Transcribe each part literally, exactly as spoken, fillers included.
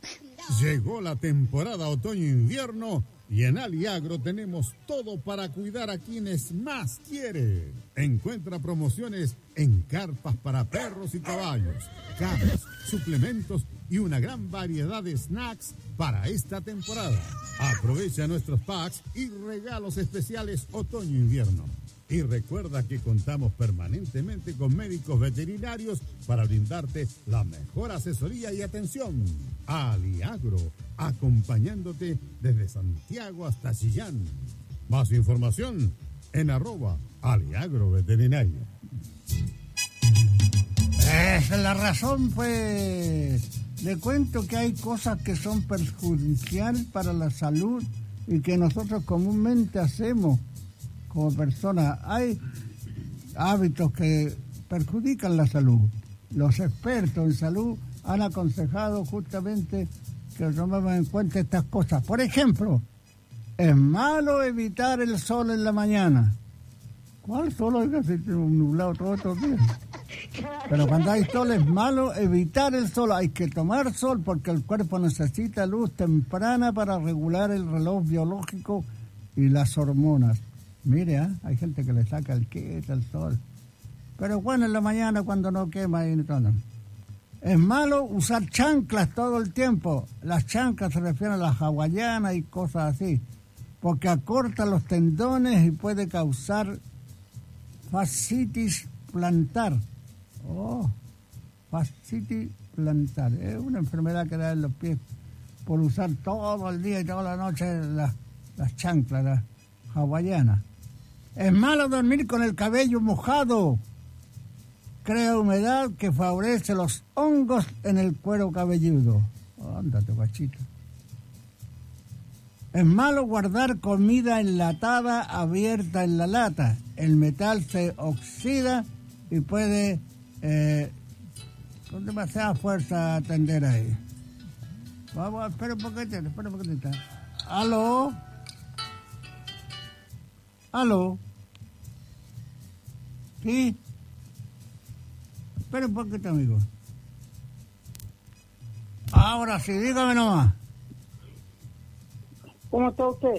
Llegó la temporada otoño-invierno y en Aliagro tenemos todo para cuidar a quienes más quiere. Encuentra promociones en carpas para perros y caballos, camas, suplementos y una gran variedad de snacks para esta temporada. Aprovecha nuestros packs y regalos especiales otoño-invierno. Y recuerda que contamos permanentemente con médicos veterinarios para brindarte la mejor asesoría y atención. Aliagro, acompañándote desde Santiago hasta Chillán. Más información en arroba Aliagro Veterinario. Esa es la razón, pues. Le cuento que hay cosas que son perjudiciales para la salud y que nosotros comúnmente hacemos como personas. Hay hábitos que perjudican la salud. Los expertos en salud han aconsejado justamente que tomemos en cuenta estas cosas. Por ejemplo, es malo evitar el sol en la mañana. ¿Cuál sol? Oiga, si tiene un nublado todos estos días. Pero cuando hay sol es malo evitar el sol. Hay que tomar sol porque el cuerpo necesita luz temprana para regular el reloj biológico y las hormonas. Mire, ¿eh? Hay gente que le saca el quete al sol. Pero bueno, en la mañana cuando no quema y todo. Es malo usar chanclas todo el tiempo. Las chanclas se refieren a las hawaianas y cosas así. Porque acorta los tendones y puede causar fascitis plantar. Oh, fascitis plantar. Es una enfermedad que da en los pies por usar todo el día y toda la noche las, las chanclas, las hawaianas. Es malo dormir con el cabello mojado. Crea humedad que favorece los hongos en el cuero cabelludo. Oh, ándate, guachito. Es malo guardar comida enlatada abierta en la lata. El metal se oxida y puede eh, con demasiada fuerza atender ahí. Vamos, espera un poquito, espera un poquito. ¿Aló? ¿Aló? ¿Sí? Espera un poquito, amigo. Ahora sí, dígame nomás. ¿Cómo está usted?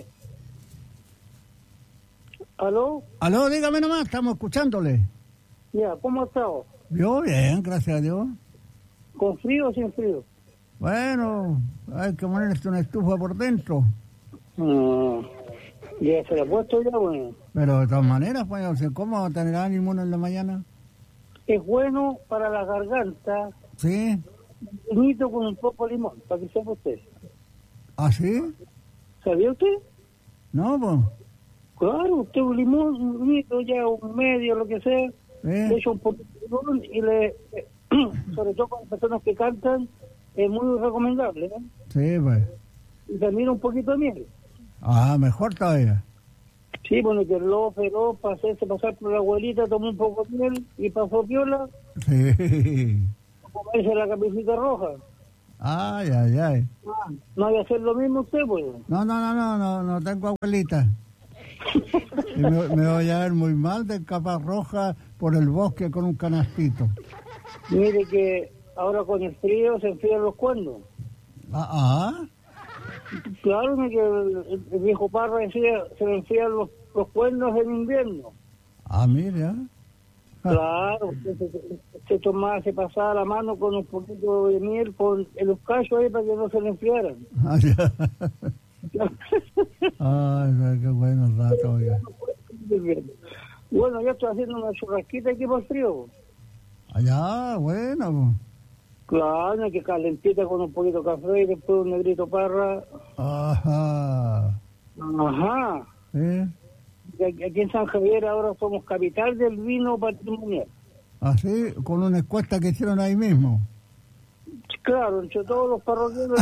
¿Aló? Aló, dígame nomás, estamos escuchándole. Ya, ¿cómo está? Yo bien, gracias a Dios. ¿Con frío o sin frío? Bueno, hay que ponerse una estufa por dentro. Mm, ya se la ha puesto ya, bueno. Pero de todas maneras, pues, o sea, ¿cómo tener ánimo en la mañana? Es bueno para la garganta. Sí. Vinito con un poco de limón, para que sepa usted. ¿Ah, sí? ¿Sabía usted? No, pues. Claro, usted un limón, un vinito, ya un medio, lo que sea. Sí. Le echa un poquito de limón y le, sobre todo con personas que cantan, es muy recomendable, ¿eh? Sí, pues. Y también un poquito de miel. Ah, mejor todavía. Sí, bueno, que lo operó para hacerse pasar por la abuelita, tomó un poco de miel y pasó piola. Sí. Comerse la camisita roja. Ay, ay, ay. Ah, ¿no hay a hacer lo mismo usted, pues? No, no, no, no, no, no tengo abuelita. Y me, me voy a ver muy mal de capa roja por el bosque con un canastito. Mire que ahora con el frío se enfrían los cuernos. Ah, ah. Claro, que el, el viejo Parra decía, se le enfrían los, los cuernos en invierno. Ah, mira. Claro, se, se, se tomaba, se pasaba la mano con un poquito de miel con el callos ahí para que no se le enfriaran. Ah, ya. Ay, qué bueno rato, oiga. Bueno, yo estoy haciendo una churrasquita aquí por frío. Allá, bueno. Claro, que calentita con un poquito de café y después un negrito Parra. Ajá. Ajá. ¿Sí? Aquí en San Javier ahora somos capital del vino patrimonial. Así, con una encuesta que hicieron ahí mismo. Claro, entre todos los parroquianos.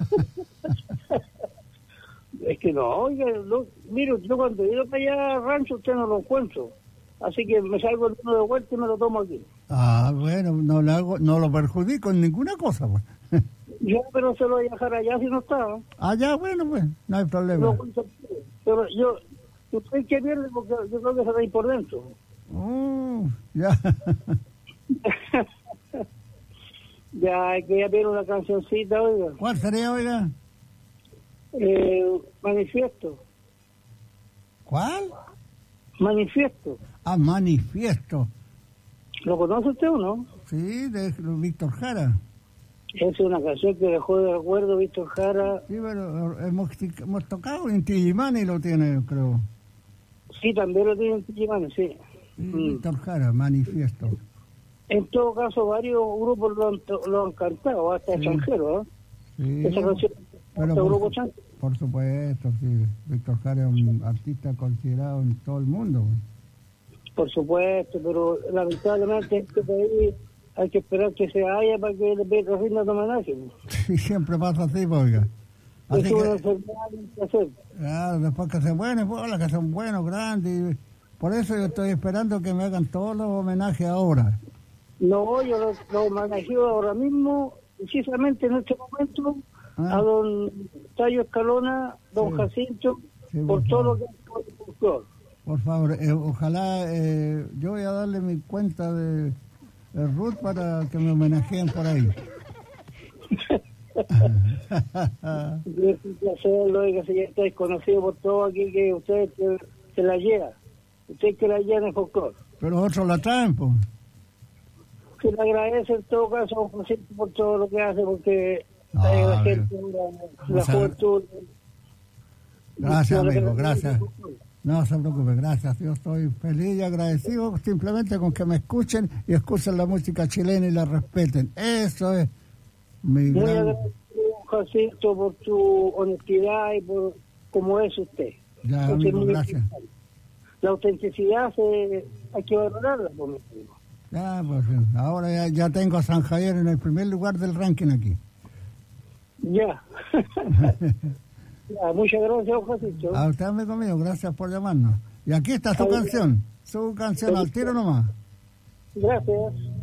Es que no, oiga, no, mire, yo cuando he ido para allá al rancho usted no lo encuentro. Así que me salgo el vino de vuelta y me lo tomo aquí. Ah, bueno, no le hago, no lo perjudico en ninguna cosa, pues. Yo, pero se lo voy a dejar allá si no está. Allá, bueno, pues, no hay problema. No, pero yo, usted que pierde porque yo creo que se va a ir por dentro. Uh, ya. Ya hay que pedir una cancioncita, oiga. ¿Cuál sería, oiga? Eh, manifiesto. ¿Cuál? Manifiesto. Ah, Manifiesto. ¿Lo conoce usted o no? Sí, de Víctor Jara. Es una canción que dejó de recuerdo Víctor Jara. Sí, pero hemos, hemos tocado en Tillimani, lo tiene, creo. Sí, también lo tiene en Tillimani, sí. Sí, Mm. Víctor Jara, Manifiesto. En todo caso, varios grupos lo han, lo han cantado, hasta Sí. extranjeros, ¿eh? Sí, Esa canción, pero este por, grupo su- chan- por supuesto, sí. Víctor Jara es un artista considerado en todo el mundo. güey. por supuesto, pero lamentablemente este país hay que esperar que se haya para que le rinda de homenaje. Sí, siempre pasa así, pues, oiga. Así Es una que, enfermedad que hay que hacer. claro, después que sean buenos, pues, las que son buenos, grandes. y por eso yo estoy esperando que me hagan todos los homenajes ahora. No, yo lo, lo homenajeo ahora mismo, precisamente en este momento, Ah. a don Tayo Escalona, don Sí. Jacinto, Sí, por por todo lo favor. que ha hecho por el folclore. Por favor, eh, ojalá, eh, yo voy a darle mi cuenta de, de Ruth para que me homenajeen por ahí. Es un placer, oiga, si ya estáis conocido por todo aquí, que usted se, se la lleva. Usted que la lleva en el folclore. Pero otros la traen, pues. Se le agradece en todo caso a don Jacinto por todo lo que hace, porque Ah, eh, la bien. gente, la, la Gracias. juventud... Gracias, no le amigo, agradece gracias. el folclore. No se preocupe, gracias. Yo estoy feliz y agradecido simplemente con que me escuchen y escuchen la música chilena y la respeten. Eso es mi Muy gran... agradecido, Jacinto, por su honestidad y por cómo es usted. Ya, Eso es amigo, muy gracias. importante. La autenticidad se, hay que valorarla, por mi amigo. Ya, pues, ahora ya, ya tengo a San Javier en el primer lugar del ranking aquí. Ya. Ya, muchas gracias, don Jacinto. A usted, amigo mío, gracias por llamarnos. Y aquí está su canción, su canción al tiro nomás. Gracias.